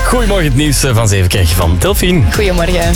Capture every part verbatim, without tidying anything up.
Goedemorgen, het nieuws van zeven krijg je van Delphine. Goedemorgen.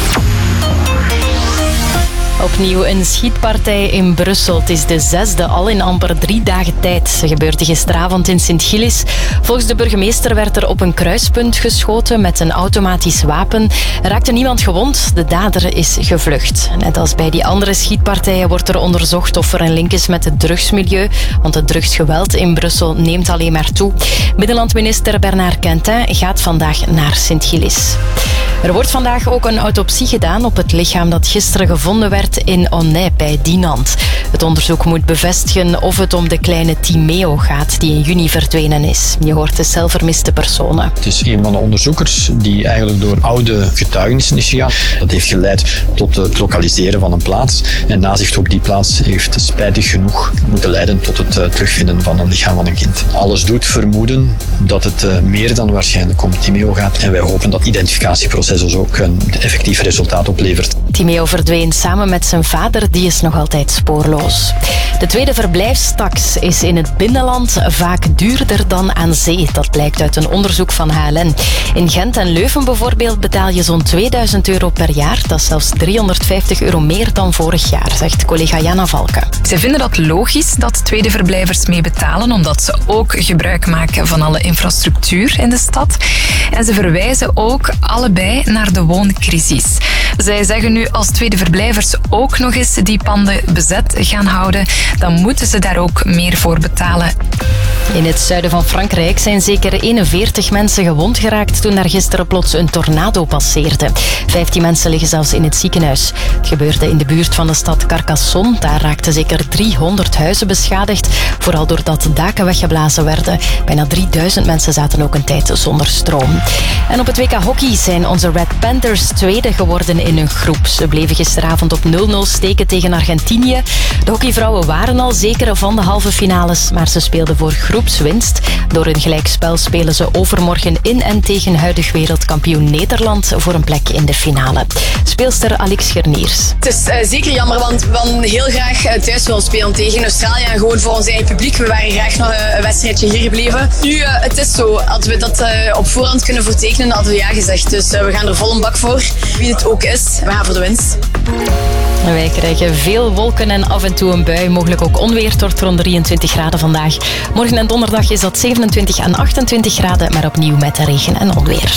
Opnieuw een schietpartij in Brussel. Het is de zesde al in amper drie dagen tijd. Ze gebeurde gisteravond in Sint-Gilles. Volgens de burgemeester werd er op een kruispunt geschoten met een automatisch wapen. Er raakte niemand gewond. De dader is gevlucht. Net als bij die andere schietpartijen wordt er onderzocht of er een link is met het drugsmilieu. Want het drugsgeweld in Brussel neemt alleen maar toe. Binnenlandminister Bernard Quentin gaat vandaag naar Sint-Gilles. Er wordt vandaag ook een autopsie gedaan op het lichaam dat gisteren gevonden werd in Onnay bij Dinant. Het onderzoek moet bevestigen of het om de kleine Timeo gaat die in juni verdwenen is. Je hoort de zelfvermiste personen. Het is een van de onderzoekers die eigenlijk door oude getuigenissen is gegaan. Dat heeft geleid tot het lokaliseren van een plaats. En nazicht op die plaats heeft spijtig genoeg moeten leiden tot het uh, terugvinden van een lichaam van een kind. Alles doet vermoeden dat het uh, meer dan waarschijnlijk om Timeo gaat. En wij hopen dat het identificatieproces dus ook een effectief resultaat oplevert. Timeo verdween samen met zijn vader, die is nog altijd spoorloos. De tweede verblijfstaks is in het binnenland vaak duurder dan aan zee. Dat blijkt uit een onderzoek van H L N. In Gent en Leuven bijvoorbeeld betaal je zo'n tweeduizend euro per jaar. Dat is zelfs driehonderdvijftig euro meer dan vorig jaar, zegt collega Jana Valken. Zij vinden dat logisch dat tweede verblijvers mee betalen, omdat ze ook gebruik maken van alle infrastructuur in de stad. En ze verwijzen ook allebei naar de wooncrisis. Zij zeggen nu, als tweede verblijvers ook nog eens die panden bezet gaan houden, dan moeten ze daar ook meer voor betalen. In het zuiden van Frankrijk zijn zeker eenenveertig mensen gewond geraakt toen daar gisteren plots een tornado passeerde. vijftien mensen liggen zelfs in het ziekenhuis. Het gebeurde in de buurt van de stad Carcassonne. Daar raakten zeker driehonderd huizen beschadigd, vooral doordat daken weggeblazen werden. Bijna drieduizend mensen zaten ook een tijd zonder stroom. En op het W K Hockey zijn onze Red Panthers tweede geworden in hun groep. Ze bleven gisteravond op nul nul steken tegen Argentinië. De hockeyvrouwen waren al zeker van de halve finales, maar ze speelden voor groepswinst. Door een gelijkspel spelen ze overmorgen in en tegen huidig wereldkampioen Nederland voor een plek in de finale. Speelster Alix Gerniers. Het is uh, zeker jammer, want we hadden heel graag uh, thuis willen spelen tegen Australië en gewoon voor ons eigen publiek. We waren graag nog uh, een wedstrijdje hier gebleven. Nu, uh, het is zo. Hadden we dat uh, op voorhand kunnen vertekenen, hadden we ja gezegd. Dus uh, we gaan er vol een bak voor. Wie het ook is, we gaan voor de winst. Wij krijgen veel wolken en af en toe een bui. Mogelijk ook onweer. Het wordt rond drieëntwintig graden vandaag. Morgen en donderdag is dat zevenentwintig en achtentwintig graden, maar opnieuw met regen en onweer.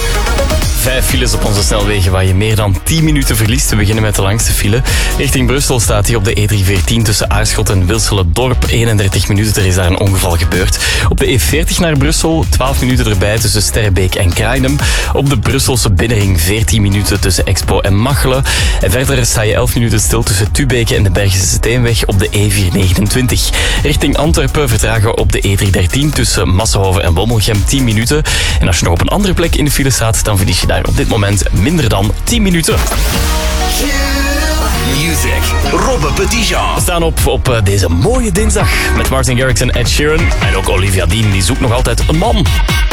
Vijf files op onze snelwegen waar je meer dan tien minuten verliest. We beginnen met de langste file. Richting Brussel staat hier op de E driehonderdveertien tussen Aarschot en Wilsele-Dorp eenendertig minuten. Er is daar een ongeval gebeurd. Op de E veertig naar Brussel twaalf minuten erbij tussen Sterrebeek en Krainem. Op de Brusselse binnenring veertien minuten tussen Expo en Machelen. En verder sta je elf minuten stil tussen Tubeke en de Bergse Steenweg op de E vierhonderdnegenentwintig. Richting Antwerpen vertragen op de E driehonderddertien tussen Massenhoven en Wommelgem tien minuten. En als je nog op een andere plek in de file staat, dan verlies je daar op dit moment minder dan tien minuten. Music. Robbe Petitjean. We staan op op deze mooie dinsdag met Martin Garrix en Ed Sheeran. En ook Olivia Dean, die zoekt nog altijd een man.